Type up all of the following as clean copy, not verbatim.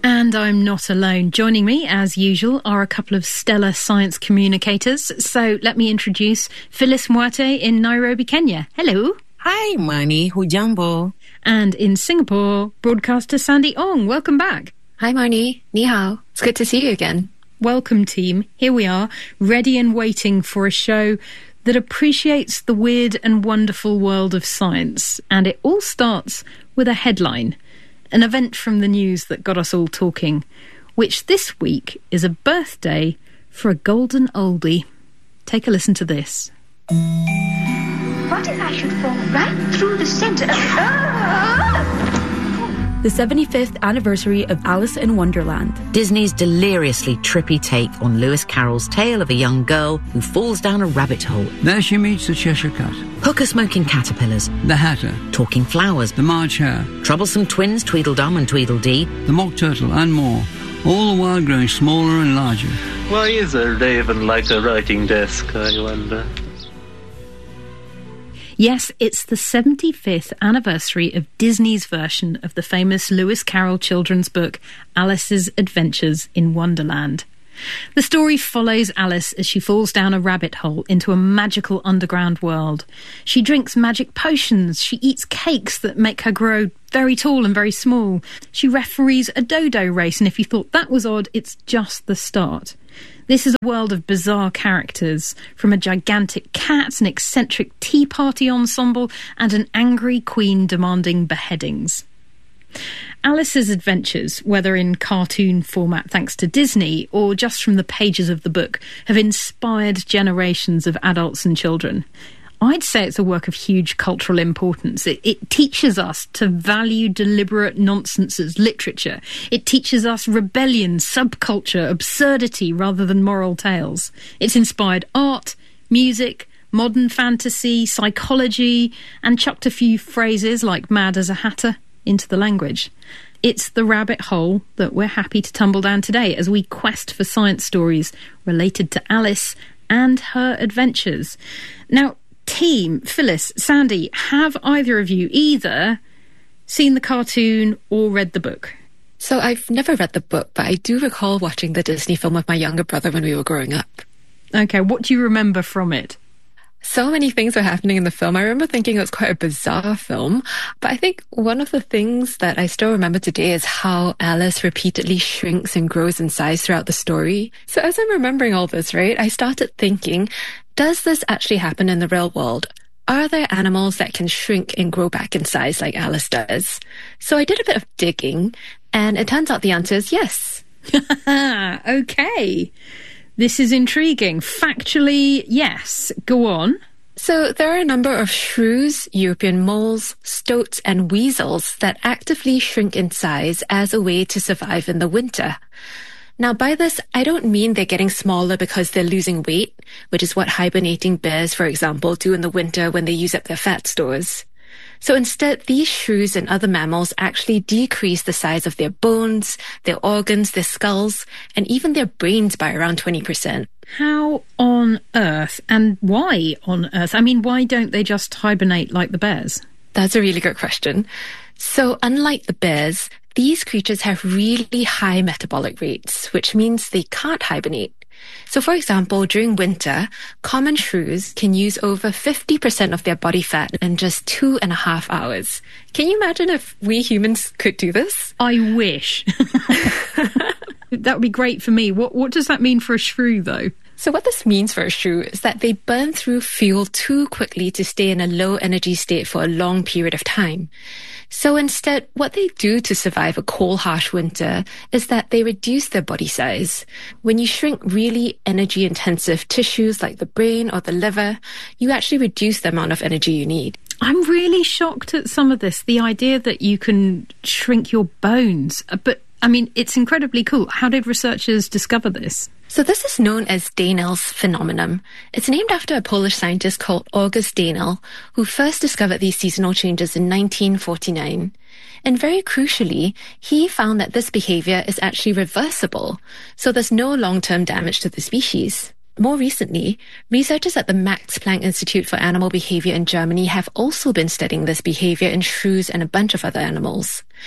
And I'm not alone. Joining me, as usual, are a couple of stellar science communicators. So let me introduce Phyllis Mwate in Nairobi, Kenya. Hello. Hi, Marnie. Hujambo. And in Singapore, broadcaster Sandy Ong. Welcome back. Hi, Marnie. Ni hao. It's good to see you again. Welcome, team. Here we are, ready and waiting for a show that appreciates the weird and wonderful world of science. And it all starts with a headline. An event from the news that got us all talking, which this week is a birthday for a golden oldie. Take a listen to this. What if I should fall right through the centre of... The 75th anniversary of Alice in Wonderland. Disney's deliriously trippy take on Lewis Carroll's tale of a young girl who falls down a rabbit hole. There she meets the Cheshire Cat, Hooker-smoking caterpillars, the Hatter, talking flowers, the March Hare, troublesome twins Tweedledum and Tweedledee, the Mock Turtle and more, all the while growing smaller and larger. Why is a raven like a writing desk, I wonder? Yes, it's the 75th anniversary of Disney's version of the famous Lewis Carroll children's book, Alice's Adventures in Wonderland. The story follows Alice as she falls down a rabbit hole into a magical underground world. She drinks magic potions, she eats cakes that make her grow very tall and very small. She referees a dodo race, and if you thought that was odd, it's just the start. This is a world of bizarre characters, from a gigantic cat, an eccentric tea party ensemble, and an angry queen demanding beheadings. Alice's adventures, whether in cartoon format thanks to Disney or just from the pages of the book, have inspired generations of adults and children. I'd say it's a work of huge cultural importance. It teaches us to value deliberate nonsense as literature. It teaches us rebellion, subculture, absurdity rather than moral tales. It's inspired art, music, modern fantasy, psychology, and chucked a few phrases like mad as a hatter into the language. It's the rabbit hole that we're happy to tumble down today as we quest for science stories related to Alice and her adventures. Now, team, Phyllis, Sandy, have either of you either seen the cartoon or read the book? So I've never read the book, but I do recall watching the Disney film with my younger brother when we were growing up. Okay, what do you remember from it? So many things were happening in the film. I remember thinking it was quite a bizarre film, but I think one of the things that I still remember today is how Alice repeatedly shrinks and grows in size throughout the story. So as I'm remembering all this, right, I started thinking, does this actually happen in the real world? Are there animals that can shrink and grow back in size like Alice does? So I did a bit of digging, and it turns out the answer is yes. Okay. This is intriguing. Factually, yes. Go on. So there are a number of shrews, European moles, stoats and weasels that actively shrink in size as a way to survive in the winter. Now, by this, I don't mean they're getting smaller because they're losing weight, which is what hibernating bears, for example, do in the winter when they use up their fat stores. So instead, these shrews and other mammals actually decrease the size of their bones, their organs, their skulls, and even their brains by around 20%. How on earth, and why on earth? I mean, why don't they just hibernate like the bears? That's a really good question. So unlike the bears, these creatures have really high metabolic rates, which means they can't hibernate. So for example, during winter, common shrews can use over 50% of their body fat in just 2.5 hours. Can you imagine if we humans could do this? I wish. That would be great for me. What does that mean for a shrew, though? So what this means for a shrew is that they burn through fuel too quickly to stay in a low energy state for a long period of time. So instead, what they do to survive a cold, harsh winter is that they reduce their body size. When you shrink really energy-intensive tissues like the brain or the liver, you actually reduce the amount of energy you need. I'm really shocked at some of this, the idea that you can shrink your bones. But, I mean, it's incredibly cool. How did researchers discover this? So this is known as Daenel's phenomenon. It's named after a Polish scientist called August Daenel, who first discovered these seasonal changes in 1949. And very crucially, he found that this behavior is actually reversible, so there's no long-term damage to the species. More recently, researchers at the Max Planck Institute for Animal Behavior in Germany have also been studying this behavior in shrews and a bunch of other animals.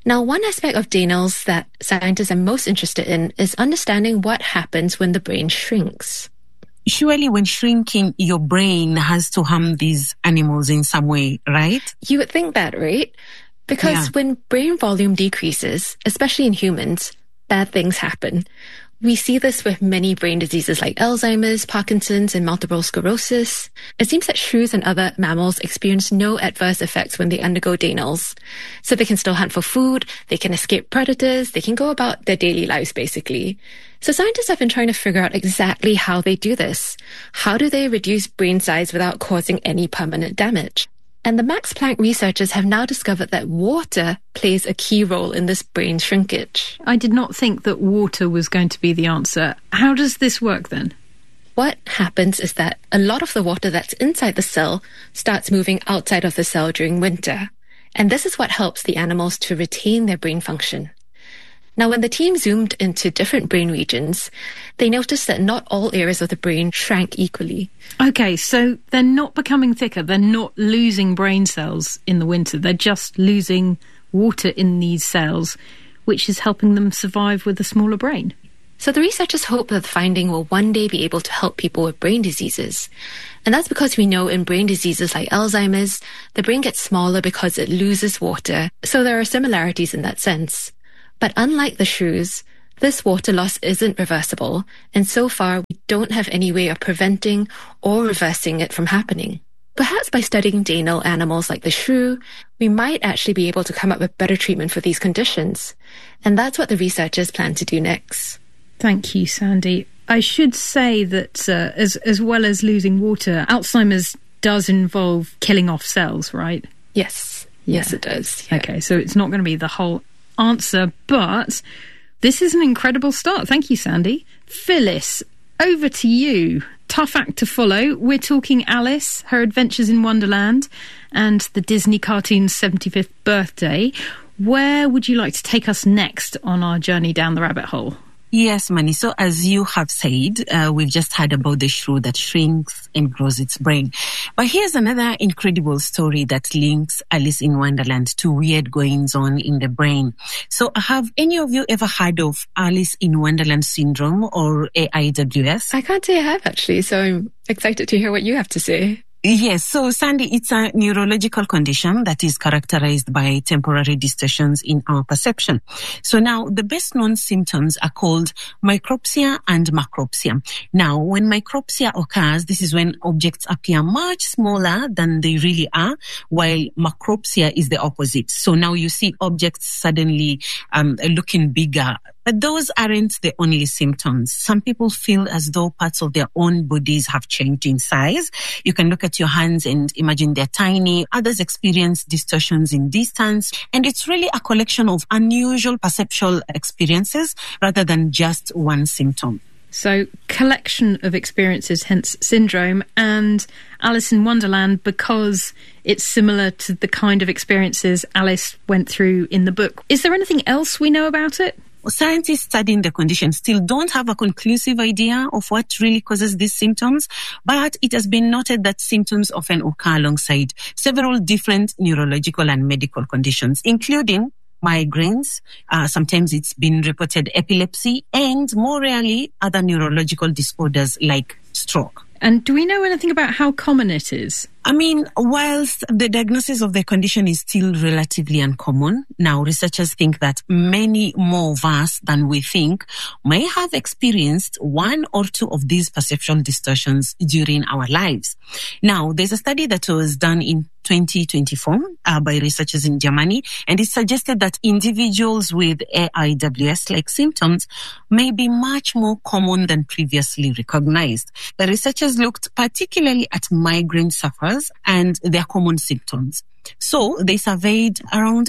Now, one aspect of Danels that scientists are most interested in is understanding what happens when the brain shrinks. Surely when shrinking, your brain has to harm these animals in some way, right? You would think that, right? Because when brain volume decreases, especially in humans, bad things happen. We see this with many brain diseases like Alzheimer's, Parkinson's, and multiple sclerosis. It seems that shrews and other mammals experience no adverse effects when they undergo Danels. So they can still hunt for food, they can escape predators, they can go about their daily lives, basically. So scientists have been trying to figure out exactly how they do this. How do they reduce brain size without causing any permanent damage? And the Max Planck researchers have now discovered that water plays a key role in this brain shrinkage. I did not think that water was going to be the answer. How does this work then? What happens is that a lot of the water that's inside the cell starts moving outside of the cell during winter. And this is what helps the animals to retain their brain function. Now, when the team zoomed into different brain regions, they noticed that not all areas of the brain shrank equally. Okay, so they're not becoming thicker. They're not losing brain cells in the winter. They're just losing water in these cells, which is helping them survive with a smaller brain. So the researchers hope that the finding will one day be able to help people with brain diseases. And that's because we know in brain diseases like Alzheimer's, the brain gets smaller because it loses water. So there are similarities in that sense. But unlike the shrews, this water loss isn't reversible, and so far we don't have any way of preventing or reversing it from happening. Perhaps by studying Danel animals like the shrew, we might actually be able to come up with better treatment for these conditions. And that's what the researchers plan to do next. Thank you, Sandy. I should say that as well as losing water, Alzheimer's does involve killing off cells, right? Yes. Yes, it does. Yeah. Okay, so it's not going to be the whole answer, but this is an incredible start. Thank you, Sandy. Phyllis, over to you. Tough act to follow. We're talking Alice, her adventures in Wonderland, and the Disney cartoon's 75th birthday. Where would you like to take us next on our journey down the rabbit hole? Yes, Mani. So as you have said, we've just heard about the shrew that shrinks and grows its brain. But here's another incredible story that links Alice in Wonderland to weird goings on in the brain. So have any of you ever heard of Alice in Wonderland syndrome or AIWS? I can't say I have actually, so I'm excited to hear what you have to say. Yes, so Sandy, it's a neurological condition that is characterized by temporary distortions in our perception. So now the best known symptoms are called micropsia and macropsia. Now, when micropsia occurs, this is when objects appear much smaller than they really are, while macropsia is the opposite. So now you see objects suddenly looking bigger. But those aren't the only symptoms. Some people feel as though parts of their own bodies have changed in size. You can look at your hands and imagine they're tiny. Others experience distortions in distance. And it's really a collection of unusual perceptual experiences rather than just one symptom. So, collection of experiences, hence syndrome, and Alice in Wonderland because it's similar to the kind of experiences Alice went through in the book. Is there anything else we know about it? Scientists studying the condition still don't have a conclusive idea of what really causes these symptoms, but it has been noted that symptoms often occur alongside several different neurological and medical conditions, including migraines. Sometimes it's been reported epilepsy, and more rarely other neurological disorders like stroke. And do we know anything about how common it is? I mean, whilst the diagnosis of the condition is still relatively uncommon, now researchers think that many more of us than we think may have experienced one or two of these perceptual distortions during our lives. Now, there's a study that was done in 2024 by researchers in Germany, and it suggested that individuals with AIWS-like symptoms may be much more common than previously recognized. The researchers looked particularly at migraine sufferers and their common symptoms. So they surveyed around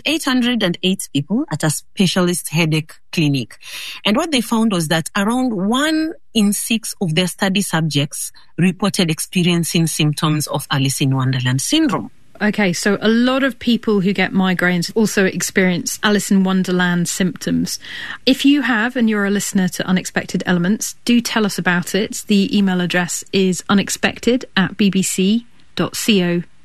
808 people at a specialist headache clinic. And what they found was that around 1 in 6 of their study subjects reported experiencing symptoms of Alice in Wonderland syndrome. Okay, so a lot of people who get migraines also experience Alice in Wonderland symptoms. If you have, and you're a listener to Unexpected Elements, do tell us about it. The email address is unexpected@bbc.co.uk.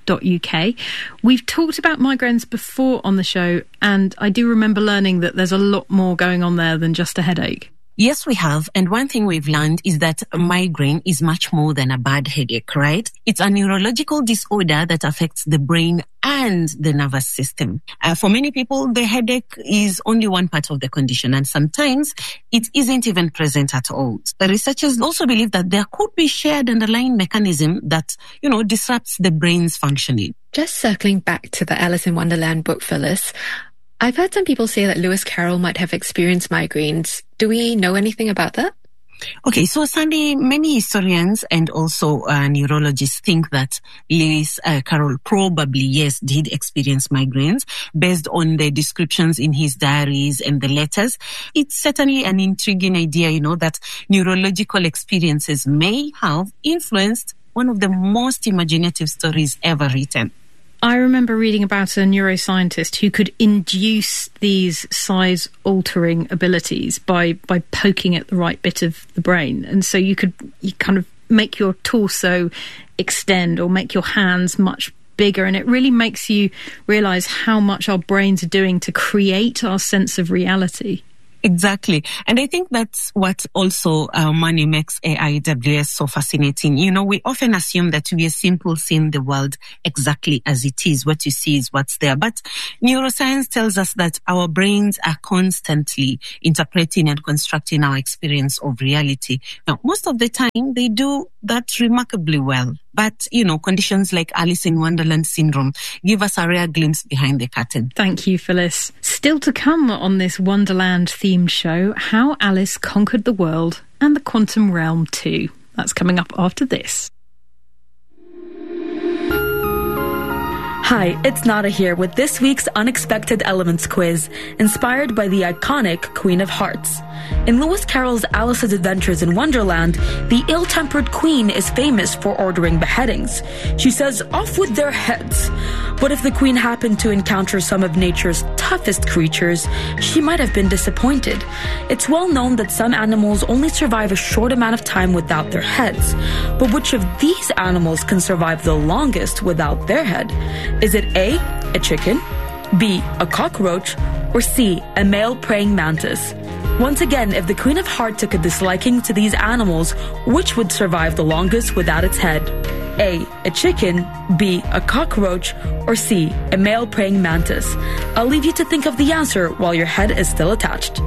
We've talked about migraines before on the show, and I do remember learning that there's a lot more going on there than just a headache. Yes, we have. And one thing we've learned is that a migraine is much more than a bad headache, right? It's a neurological disorder that affects the brain and the nervous system. For many people, the headache is only one part of the condition, and sometimes it isn't even present at all. The researchers also believe that there could be shared underlying mechanism that, disrupts the brain's functioning. Just circling back to the Alice in Wonderland book, Phyllis, I've heard some people say that Lewis Carroll might have experienced migraines. Do we know anything about that? Okay, so Sandy, many historians and also neurologists think that Lewis Carroll probably, yes, did experience migraines based on the descriptions in his diaries and the letters. It's certainly an intriguing idea, that neurological experiences may have influenced one of the most imaginative stories ever written. I remember reading about a neuroscientist who could induce these size-altering abilities by poking at the right bit of the brain. And so you kind of make your torso extend or make your hands much bigger. And it really makes you realise how much our brains are doing to create our sense of reality. Exactly. And I think that's what also Mani makes AIWS so fascinating. We often assume that we are simple seeing the world exactly as it is. What you see is what's there. But neuroscience tells us that our brains are constantly interpreting and constructing our experience of reality. Now, most of the time, they do that remarkably well. But, conditions like Alice in Wonderland syndrome give us a rare glimpse behind the curtain. Thank you, Phyllis. Still to come on this Wonderland-themed show, how Alice conquered the world and the quantum realm too. That's coming up after this. Hi, it's Nada here with this week's Unexpected Elements quiz, inspired by the iconic Queen of Hearts. In Lewis Carroll's Alice's Adventures in Wonderland, the ill-tempered queen is famous for ordering beheadings. She says, "Off with their heads." But if the queen happened to encounter some of nature's toughest creatures, she might have been disappointed. It's well known that some animals only survive a short amount of time without their heads. But which of these animals can survive the longest without their head? Is it A, a chicken, B, a cockroach, or C, a male praying mantis? Once again, if the Queen of Heart took a disliking to these animals, which would survive the longest without its head? A, a chicken, B, a cockroach, or C, a male praying mantis? I'll leave you to think of the answer while your head is still attached.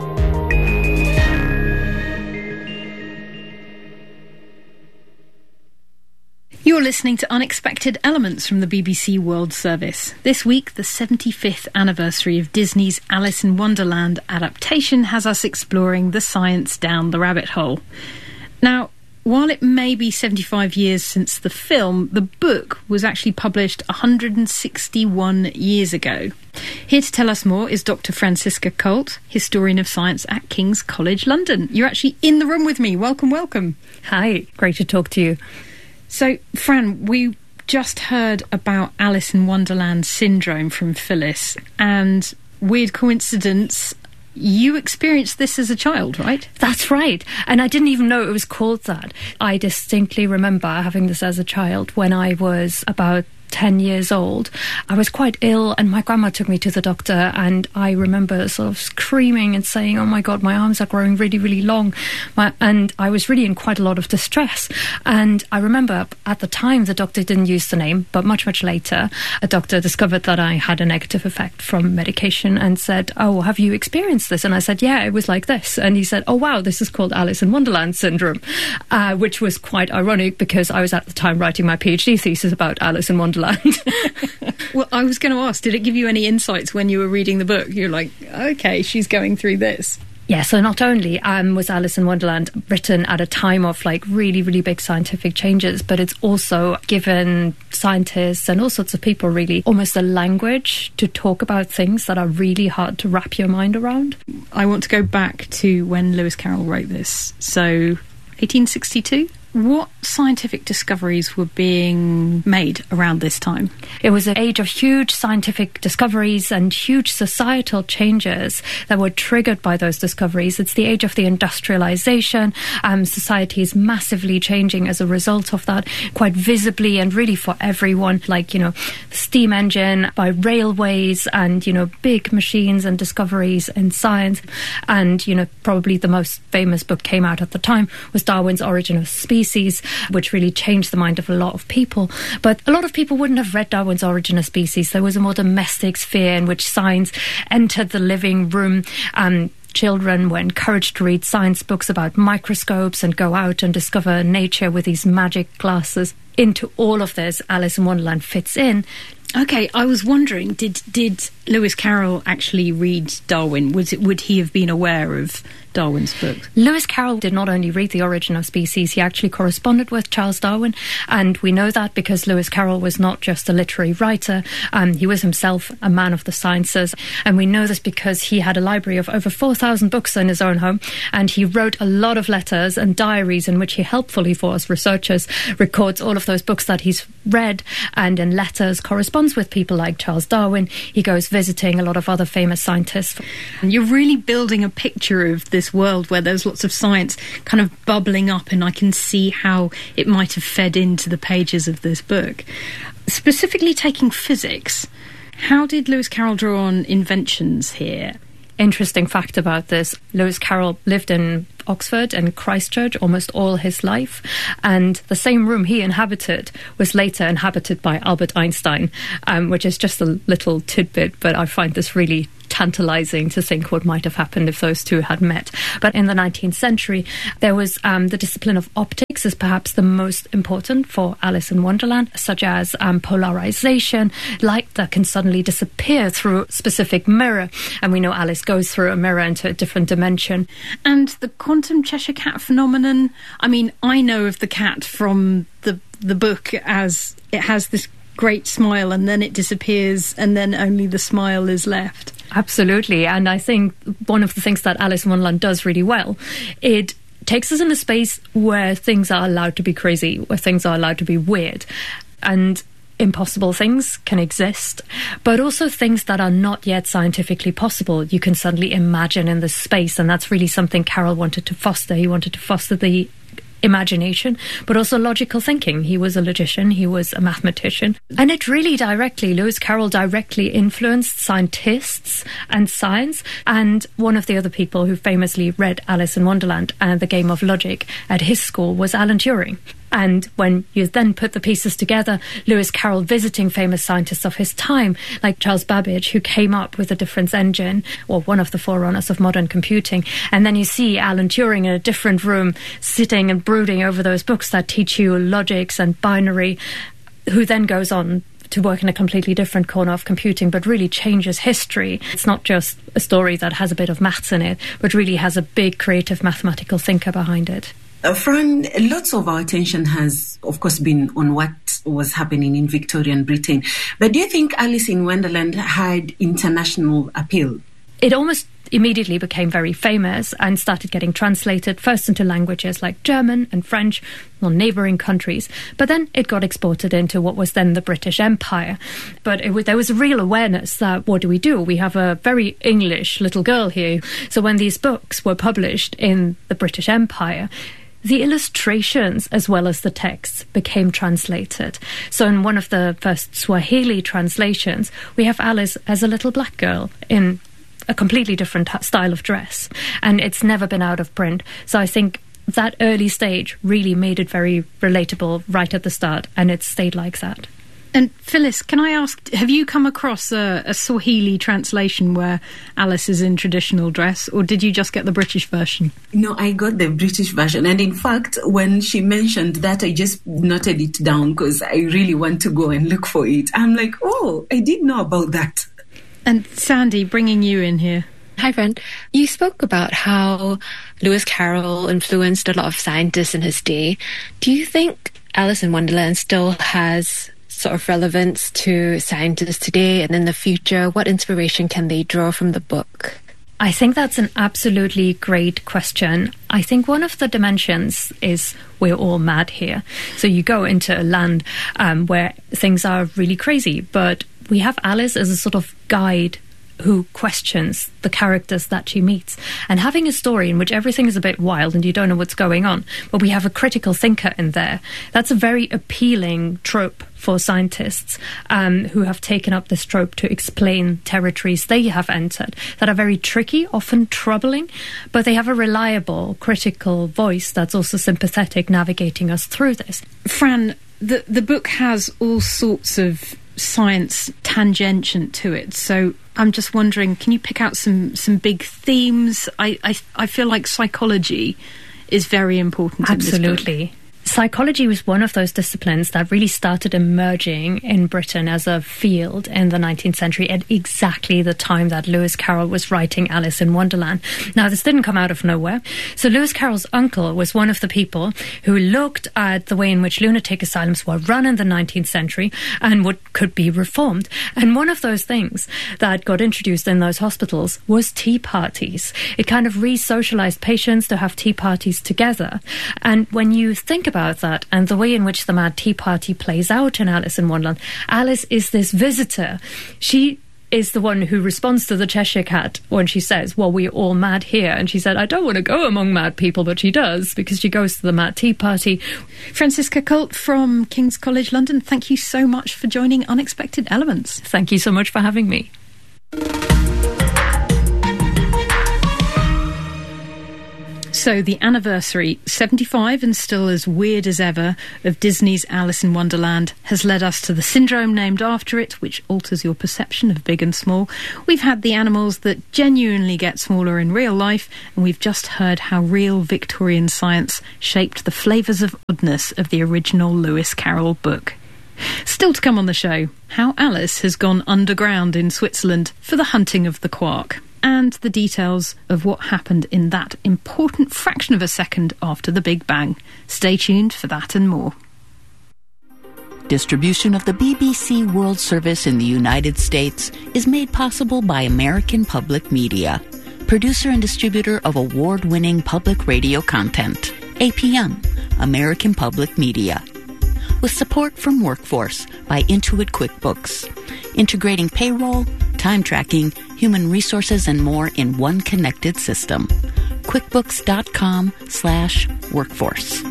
You're listening to Unexpected Elements from the BBC World Service. This week, the 75th anniversary of Disney's Alice in Wonderland adaptation has us exploring the science down the rabbit hole. Now, while it may be 75 years since the film, the book was actually published 161 years ago. Here to tell us more is Dr. Francisca Colt, Historian of Science at King's College London. You're actually in the room with me. Welcome, welcome. Hi, great to talk to you. So, Fran, we just heard about Alice in Wonderland syndrome from Phyllis, and weird coincidence, you experienced this as a child, right? That's right. And I didn't even know it was called that. I distinctly remember having this as a child when I was about 10 years old. I was quite ill and my grandma took me to the doctor, and I remember sort of screaming and saying, "Oh my God, my arms are growing really, really long." And I was really in quite a lot of distress. And I remember at the time the doctor didn't use the name, but much, much later a doctor discovered that I had a negative effect from medication and said, "Oh, have you experienced this?" And I said, "Yeah, it was like this." And he said, "Oh wow, this is called Alice in Wonderland syndrome," which was quite ironic because I was at the time writing my PhD thesis about Alice in Wonderland. Well, I was going to ask, did it give you any insights when you were reading the book? You're like, okay, she's going through this. Yeah, so not only was Alice in Wonderland written at a time of like really, really big scientific changes, but it's also given scientists and all sorts of people really almost a language to talk about things that are really hard to wrap your mind around. I want to go back to when Lewis Carroll wrote this. So 1862? What scientific discoveries were being made around this time? It was an age of huge scientific discoveries and huge societal changes that were triggered by those discoveries. It's the age of the industrialization. Society is massively changing as a result of that, quite visibly and really for everyone. Like, the steam engine, by railways and, big machines and discoveries in science. And, probably the most famous book came out at the time was Darwin's Origin of Species, which really changed the mind of a lot of people. But a lot of people wouldn't have read Darwin's Origin of Species. There was a more domestic sphere in which science entered the living room. Children were encouraged to read science books about microscopes and go out and discover nature with these magic glasses. Into all of this, Alice in Wonderland fits in. Okay, I was wondering, did Lewis Carroll actually read Darwin? Would he have been aware of Darwin's book? Lewis Carroll did not only read The Origin of Species, he actually corresponded with Charles Darwin, and we know that because Lewis Carroll was not just a literary writer, he was himself a man of the sciences, and we know this because he had a library of over 4,000 books in his own home, and he wrote a lot of letters and diaries in which he helpfully for us researchers records all of those books that he's read, and in letters corresponds with people like Charles Darwin. He goes visiting a lot of other famous scientists. And you're really building a picture of this world where there's lots of science kind of bubbling up, and I can see how it might have fed into the pages of this book. Specifically taking physics, how did Lewis Carroll draw on inventions here? Interesting fact about this, Lewis Carroll lived in Oxford and Christchurch almost all his life, and the same room he inhabited was later inhabited by Albert Einstein, which is just a little tidbit, but I find this really tantalizing to think what might have happened if those two had met. But in the 19th century, there was the discipline of optics is perhaps the most important for Alice in Wonderland, such as polarization, light that can suddenly disappear through a specific mirror. And we know Alice goes through a mirror into a different dimension. And the quantum Cheshire Cat phenomenon, I mean, I know of the cat from the book as it has this great smile and then it disappears and then only the smile is left. Absolutely. And I think one of the things that Alice in Wonderland does really well, it takes us in a space where things are allowed to be crazy, where things are allowed to be weird. And impossible things can exist, but also things that are not yet scientifically possible. You can suddenly imagine in this space, and that's really something Carroll wanted to foster. He wanted to foster the imagination, but also logical thinking. He was a logician, he was a mathematician. And it really Lewis Carroll directly influenced scientists and science. And one of the other people who famously read Alice in Wonderland and The Game of Logic at his school was Alan Turing. And when you then put the pieces together, Lewis Carroll visiting famous scientists of his time, like Charles Babbage, who came up with the difference engine, or one of the forerunners of modern computing. And then you see Alan Turing in a different room, sitting and brooding over those books that teach you logics and binary, who then goes on to work in a completely different corner of computing, but really changes history. It's not just a story that has a bit of maths in it, but really has a big creative mathematical thinker behind it. Fran, lots of our attention has, of course, been on what was happening in Victorian Britain. But do you think Alice in Wonderland had international appeal? It almost immediately became very famous and started getting translated first into languages like German and French or neighbouring countries. But then it got exported into what was then the British Empire. But there was a real awareness that what do? We have a very English little girl here. So when these books were published in the British Empire, the illustrations as well as the texts became translated. So in one of the first Swahili translations, we have Alice as a little black girl in a completely different style of dress. And it's never been out of print. So I think that early stage really made it very relatable right at the start, and it stayed like that. And Phyllis, can I ask, have you come across a Swahili translation where Alice is in traditional dress, or did you just get the British version? No, I got the British version. And in fact, when she mentioned that, I just noted it down because I really want to go and look for it. I'm like, oh, I didn't know about that. And Sandy, bringing you in here. Hi, friend. You spoke about how Lewis Carroll influenced a lot of scientists in his day. Do you think Alice in Wonderland still has sort of relevance to scientists today and in the future? What inspiration can they draw from the book? I think that's an absolutely great question. I think one of the dimensions is we're all mad here. So you go into a land where things are really crazy, but we have Alice as a sort of guide who questions the characters that she meets. And having a story in which everything is a bit wild and you don't know what's going on, but we have a critical thinker in there, that's a very appealing trope for scientists who have taken up this trope to explain territories they have entered that are very tricky, often troubling, but they have a reliable, critical voice that's also sympathetic, navigating us through this. Fran, the book has all sorts of science tangent to it, so I'm just wondering, can you pick out some big themes? I feel like psychology is very important. Absolutely. In this book. Psychology was one of those disciplines that really started emerging in Britain as a field in the 19th century at exactly the time that Lewis Carroll was writing Alice in Wonderland. Now, this didn't come out of nowhere. So Lewis Carroll's uncle was one of the people who looked at the way in which lunatic asylums were run in the 19th century and what could be reformed. And one of those things that got introduced in those hospitals was tea parties. It kind of re-socialized patients to have tea parties together. And when you think about that and the way in which the Mad Tea Party plays out in Alice in Wonderland, Alice is this visitor. She is the one who responds to the Cheshire Cat when she says, well, we're all mad here. And she said, I don't want to go among mad people, but she does, because she goes to the Mad Tea Party. Francisca Colt from King's College London, thank you so much for joining Unexpected Elements. Thank you so much for having me. So the anniversary, 75 and still as weird as ever, of Disney's Alice in Wonderland has led us to the syndrome named after it, which alters your perception of big and small. We've had the animals that genuinely get smaller in real life, and we've just heard how real Victorian science shaped the flavours of oddness of the original Lewis Carroll book. Still to come on the show, how Alice has gone underground in Switzerland for the hunting of the quark, and the details of what happened in that important fraction of a second after the Big Bang. Stay tuned for that and more. Distribution of the BBC World Service in the United States is made possible by American Public Media, producer and distributor of award-winning public radio content. APM, American Public Media. With support from Workforce by Intuit QuickBooks, integrating payroll, time tracking, human resources, and more in one connected system. QuickBooks.com/workforce.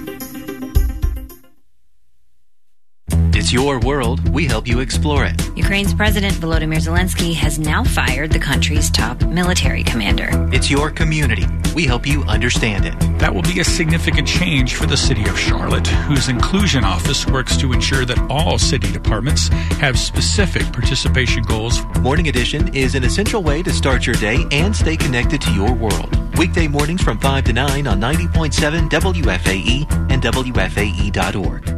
It's your world. We help you explore it. Ukraine's President Volodymyr Zelensky has now fired the country's top military commander. It's your community. We help you understand it. That will be a significant change for the city of Charlotte, whose inclusion office works to ensure that all city departments have specific participation goals. Morning Edition is an essential way to start your day and stay connected to your world. Weekday mornings from 5 to 9 on 90.7 WFAE and WFAE.org.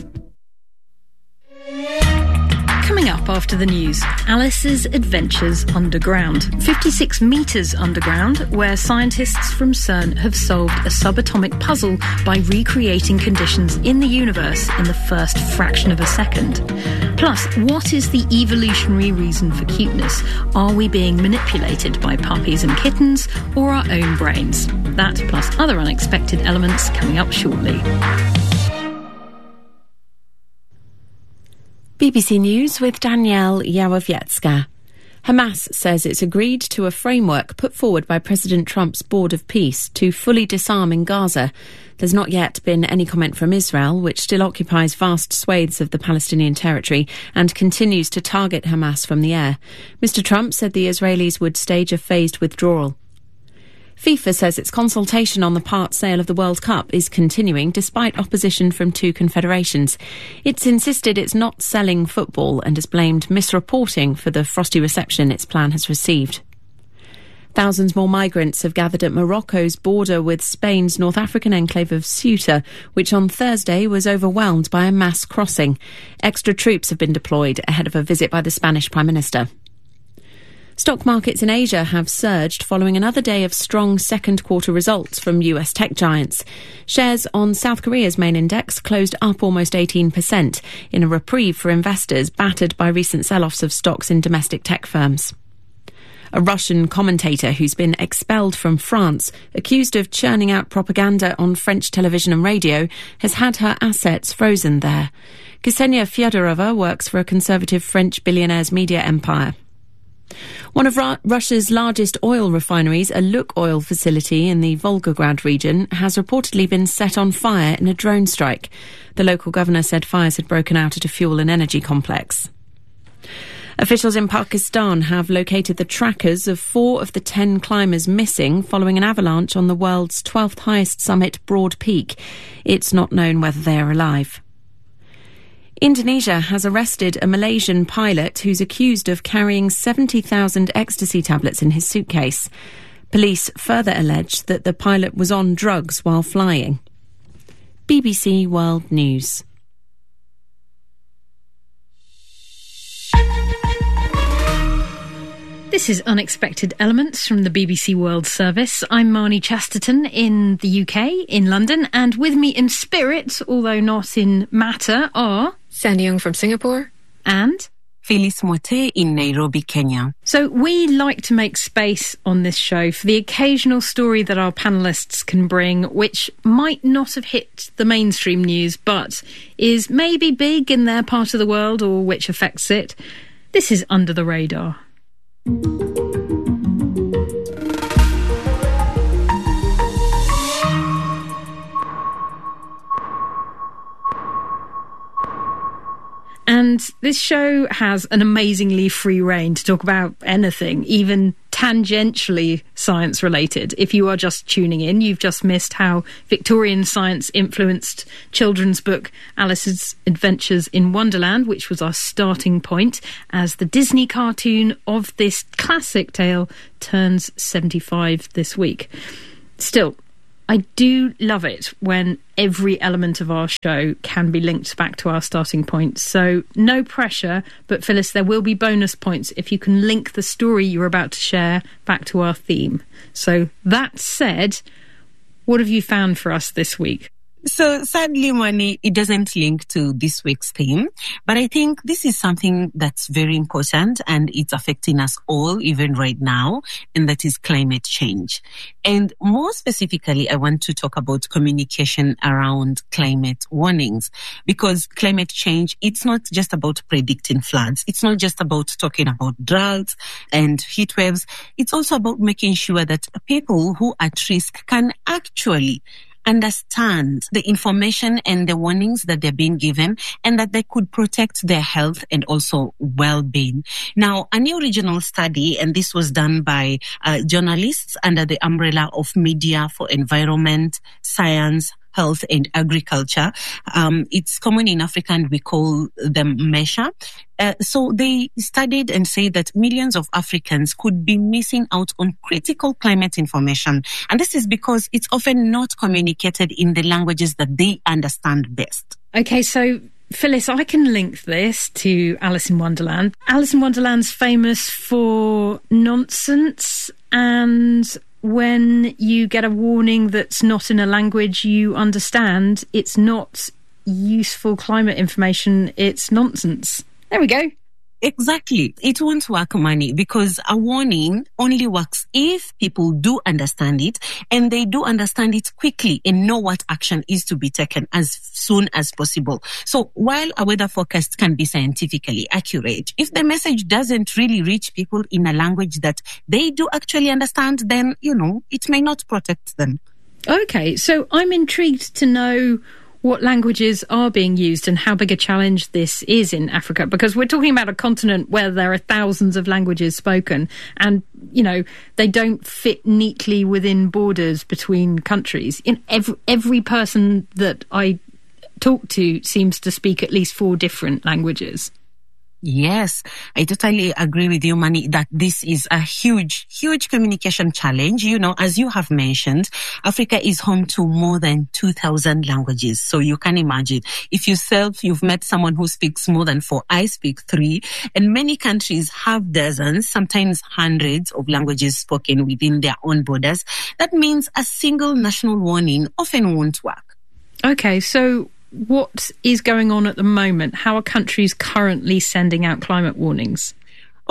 Coming up after the news, Alice's Adventures Underground. 56 metres underground, where scientists from CERN have solved a subatomic puzzle by recreating conditions in the universe in the first fraction of a second. Plus, what is the evolutionary reason for cuteness? Are we being manipulated by puppies and kittens, or our own brains? That, plus other unexpected elements, coming up shortly. BBC News with Danielle Yawowiecka. Hamas says it's agreed to a framework put forward by President Trump's Board of Peace to fully disarm in Gaza. There's not yet been any comment from Israel, which still occupies vast swathes of the Palestinian territory and continues to target Hamas from the air. Mr. Trump said the Israelis would stage a phased withdrawal. FIFA says its consultation on the part sale of the World Cup is continuing despite opposition from two confederations. It's insisted it's not selling football and has blamed misreporting for the frosty reception its plan has received. Thousands more migrants have gathered at Morocco's border with Spain's North African enclave of Ceuta, which on Thursday was overwhelmed by a mass crossing. Extra troops have been deployed ahead of a visit by the Spanish Prime Minister. Stock markets in Asia have surged following another day of strong second quarter results from US tech giants. Shares on South Korea's main index closed up almost 18% in a reprieve for investors battered by recent sell-offs of stocks in domestic tech firms. A Russian commentator who's been expelled from France, accused of churning out propaganda on French television and radio, has had her assets frozen there. Ksenia Fyodorova works for a conservative French billionaire's media empire. One of Russia's largest oil refineries, a Lukoil facility in the Volgograd region, has reportedly been set on fire in a drone strike. The local governor said fires had broken out at a fuel and energy complex. Officials in Pakistan have located the trackers of 4 of the 10 climbers missing following an avalanche on the world's 12th highest summit, Broad Peak. It's not known whether they are alive. Indonesia has arrested a Malaysian pilot who's accused of carrying 70,000 ecstasy tablets in his suitcase. Police further allege that the pilot was on drugs while flying. BBC World News. This is Unexpected Elements from the BBC World Service. I'm Marnie Chesterton in the UK, in London, and with me in spirit, although not in matter, are Sandy Young from Singapore and Phyllis Mote in Nairobi, Kenya. So we like to make space on this show for the occasional story that our panellists can bring, which might not have hit the mainstream news, but is maybe big in their part of the world or which affects it. This is Under the Radar. And this show has an amazingly free rein to talk about anything, even tangentially science related. If you are just tuning in, you've just missed how Victorian science influenced children's book Alice's Adventures in Wonderland, which was our starting point as the Disney cartoon of this classic tale turns 75 this week. Still, I do love it when every element of our show can be linked back to our starting point. So no pressure, but Phyllis, there will be bonus points if you can link the story you're about to share back to our theme. So that said, what have you found for us this week? So sadly, Mani, it doesn't link to this week's theme, but I think this is something that's very important and it's affecting us all even right now, and that is climate change. And more specifically, I want to talk about communication around climate warnings, because climate change, it's not just about predicting floods. It's not just about talking about droughts and heat waves. It's also about making sure that people who are at risk can actually understand the information and the warnings that they're being given, and that they could protect their health and also well-being. Now, a new regional study, and this was done by journalists under the umbrella of Media for Environment, Science, Health and Agriculture. It's common in Africa and we call them MESHA. So they studied and say that millions of Africans could be missing out on critical climate information. And this is because it's often not communicated in the languages that they understand best. Okay, so Phyllis, I can link this to Alice in Wonderland. Alice in Wonderland's famous for nonsense, and when you get a warning that's not in a language you understand, it's not useful climate information, it's nonsense. There we go. Exactly. It won't work, Mani, because a warning only works if people do understand it, and they do understand it quickly and know what action is to be taken as soon as possible. So while a weather forecast can be scientifically accurate, if the message doesn't really reach people in a language that they do actually understand, then, it may not protect them. Okay, so I'm intrigued to know what languages are being used and how big a challenge this is in Africa, because we're talking about a continent where there are thousands of languages spoken and, they don't fit neatly within borders between countries. Every person that I talk to seems to speak at least 4 different languages. Yes, I totally agree with you, Mani, that this is a huge, huge communication challenge. As you have mentioned, Africa is home to more than 2,000 languages. So you can imagine if you've met someone who speaks more than 4, I speak 3, and many countries have dozens, sometimes hundreds of languages spoken within their own borders. That means a single national warning often won't work. Okay, so what is going on at the moment? How are countries currently sending out climate warnings?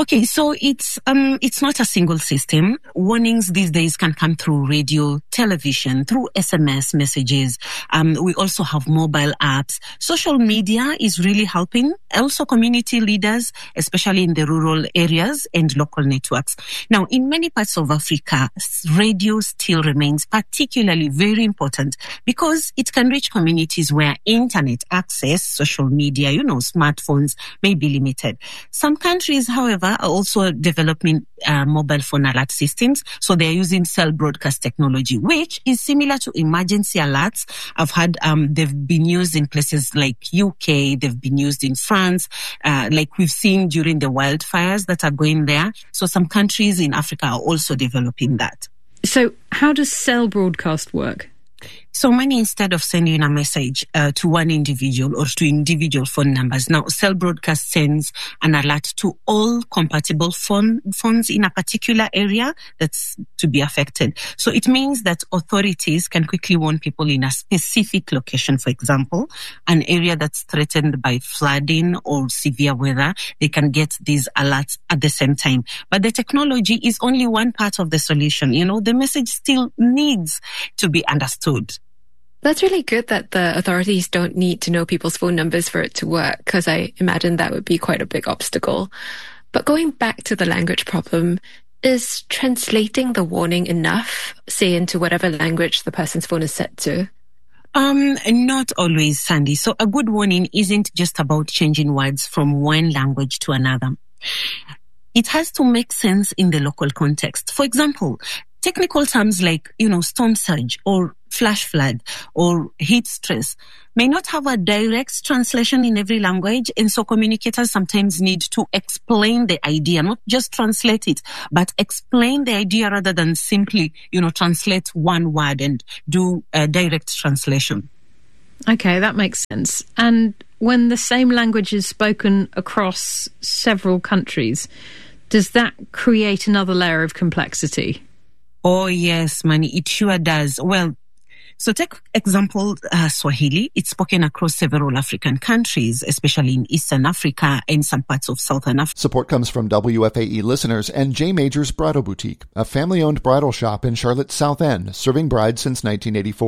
Okay, so it's not a single system. Warnings these days can come through radio, television, through SMS messages. We also have mobile apps. Social media is really helping. Also community leaders, especially in the rural areas, and local networks. Now, in many parts of Africa, radio still remains particularly very important because it can reach communities where internet access, social media, smartphones may be limited. Some countries, however, are also developing mobile phone alert systems. So they're using cell broadcast technology, which is similar to emergency alerts. I've heard they've been used in places like UK, they've been used in France, like we've seen during the wildfires that are going there. So some countries in Africa are also developing that. So how does cell broadcast work? So many, instead of sending a message to one individual or to individual phone numbers, now cell broadcast sends an alert to all compatible phones in a particular area that's to be affected. So it means that authorities can quickly warn people in a specific location, for example, an area that's threatened by flooding or severe weather. They can get these alerts at the same time. But the technology is only one part of the solution. The message still needs to be understood. That's really good that the authorities don't need to know people's phone numbers for it to work, because I imagine that would be quite a big obstacle. But going back to the language problem, is translating the warning enough, say into whatever language the person's phone is set to? Not always, Sandy. So a good warning isn't just about changing words from one language to another. It has to make sense in the local context. For example, technical terms like, storm surge or flash flood or heat stress may not have a direct translation in every language. And so communicators sometimes need to explain the idea, not just translate it, but explain the idea rather than simply, translate one word and do a direct translation. Okay, that makes sense. And when the same language is spoken across several countries, does that create another layer of complexity? Oh, yes, Manny, it sure does. Well, so take example, Swahili. It's spoken across several African countries, especially in Eastern Africa and some parts of Southern Africa. Support comes from WFAE listeners and J. Major's Bridal Boutique, a family-owned bridal shop in Charlotte's South End, serving brides since 1984.